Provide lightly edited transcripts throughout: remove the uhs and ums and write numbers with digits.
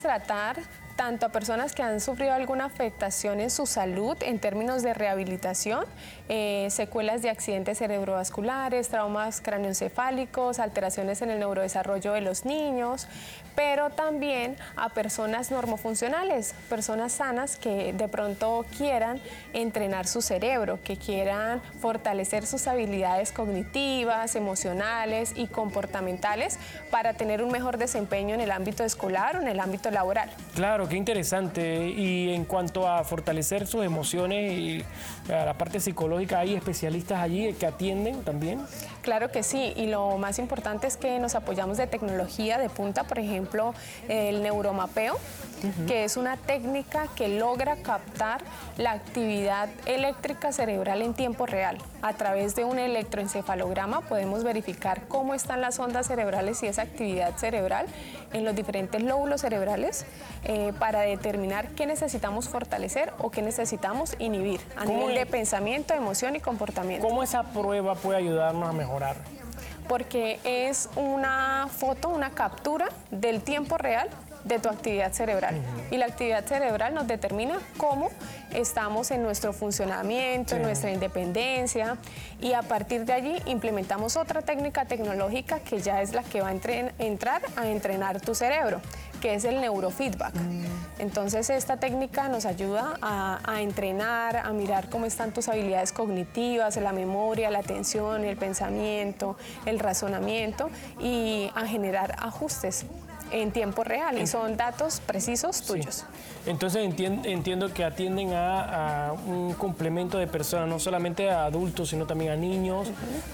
tratar tanto a personas que han sufrido alguna afectación en su salud en términos de rehabilitación, secuelas de accidentes cerebrovasculares, traumas craneoencefálicos, alteraciones en el neurodesarrollo de los niños, pero también a personas normofuncionales, personas sanas que de pronto quieran entrenar su cerebro, que quieran fortalecer sus habilidades cognitivas, emocionales y comportamentales para tener un mejor desempeño en el ámbito escolar o en el ámbito laboral. Claro, qué interesante. Y en cuanto a fortalecer sus emociones y a la parte psicológica, ¿hay especialistas allí que atienden también? Claro que sí, y lo más importante es que nos apoyamos de tecnología de punta, por ejemplo, el neuromapeo, que es una técnica que logra captar la actividad eléctrica cerebral en tiempo real. A través de un electroencefalograma podemos verificar cómo están las ondas cerebrales y esa actividad cerebral en los diferentes lóbulos cerebrales para determinar qué necesitamos fortalecer o qué necesitamos inhibir a nivel de pensamiento, emoción y comportamiento. ¿Cómo esa prueba puede ayudarnos a mejorar? Porque es una foto, una captura del tiempo real de tu actividad cerebral. Y la actividad cerebral nos determina cómo estamos en nuestro funcionamiento, en nuestra independencia, y a partir de allí implementamos otra técnica tecnológica que ya es la que va a entrar a entrenar tu cerebro, que es el neurofeedback. Entonces esta técnica nos ayuda a entrenar, a mirar cómo están tus habilidades cognitivas, la memoria, la atención, el pensamiento, el razonamiento y a generar ajustes en tiempo real y son datos precisos tuyos. Sí. Entonces entiendo que atienden a un complemento de personas, no solamente a adultos, sino también a niños,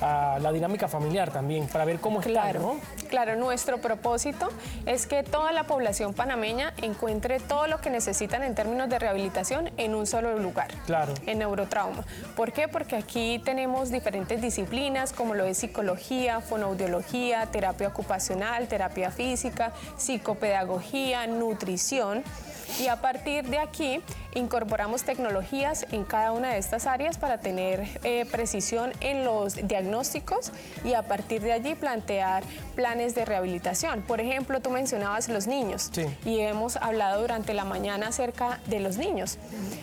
a la dinámica familiar también, para ver cómo están, ¿no? Claro, nuestro propósito es que toda la población panameña encuentre todo lo que necesitan en términos de rehabilitación en un solo lugar, en neurotrauma. ¿Por qué? Porque aquí tenemos diferentes disciplinas como lo es psicología, fonoaudiología, terapia ocupacional, terapia física, psicopedagogía, nutrición, y a partir de aquí incorporamos tecnologías en cada una de estas áreas para tener precisión en los diagnósticos y a partir de allí plantear planes de rehabilitación. Por ejemplo, tú mencionabas los niños y hemos hablado durante la mañana acerca de los niños.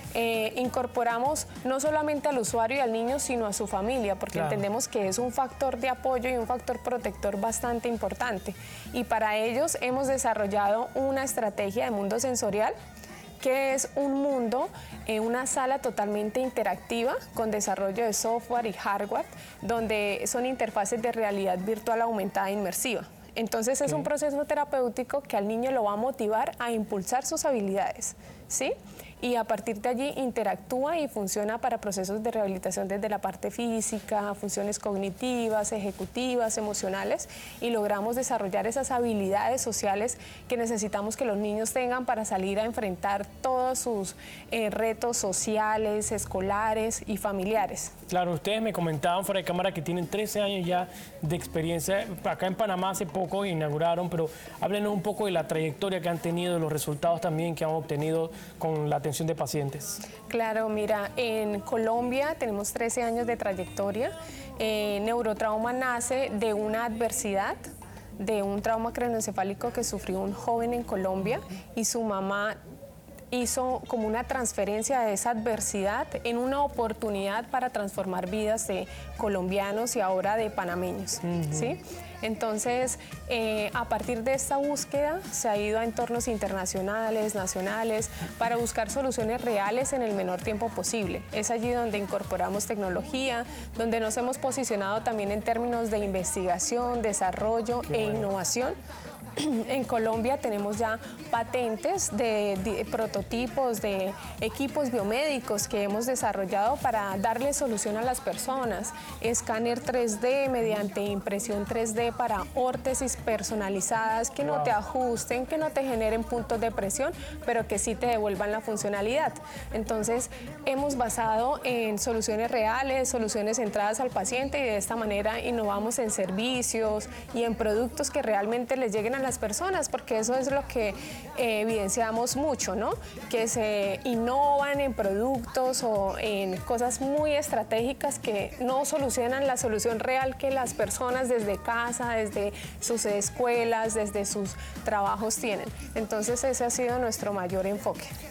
Incorporamos no solamente al usuario y al niño, sino a su familia, porque entendemos que es un factor de apoyo y un factor protector bastante importante. Y para ellos hemos desarrollado una estrategia de mundo sensorial, que es un mundo en una sala totalmente interactiva con desarrollo de software y hardware, donde son interfaces de realidad virtual aumentada e inmersiva. Entonces es un proceso terapéutico que al niño lo va a motivar a impulsar sus habilidades, ¿sí? Y a partir de allí interactúa y funciona para procesos de rehabilitación desde la parte física, funciones cognitivas, ejecutivas, emocionales, y logramos desarrollar esas habilidades sociales que necesitamos que los niños tengan para salir a enfrentar todos sus retos sociales, escolares y familiares. Claro, ustedes me comentaban fuera de cámara que tienen 13 años ya de experiencia. Acá en Panamá hace poco inauguraron, pero háblenos un poco de la trayectoria que han tenido, los resultados también que han obtenido con la atención de pacientes. Claro, mira, en Colombia tenemos 13 años de trayectoria. Neurotrauma nace de una adversidad, de un trauma craneoencefálico que sufrió un joven en Colombia y su mamá hizo como una transferencia de esa adversidad en una oportunidad para transformar vidas de colombianos y ahora de panameños, ¿sí? Entonces, a partir de esta búsqueda se ha ido a entornos internacionales, nacionales, para buscar soluciones reales en el menor tiempo posible. Es allí donde incorporamos tecnología, donde nos hemos posicionado también en términos de investigación, desarrollo e innovación. En Colombia tenemos ya patentes de prototipos de equipos biomédicos que hemos desarrollado para darle solución a las personas. Escáner 3D mediante impresión 3D para órtesis personalizadas que no te ajusten, que no te generen puntos de presión, pero que sí te devuelvan la funcionalidad. Entonces, hemos basado en soluciones reales, soluciones centradas al paciente y de esta manera innovamos en servicios y en productos que realmente les lleguen a las personas, porque eso es lo que evidenciamos mucho, ¿no? Que se innovan en productos o en cosas muy estratégicas que no solucionan la solución real que las personas desde casa, desde sus escuelas, desde sus trabajos tienen. Entonces ese ha sido nuestro mayor enfoque.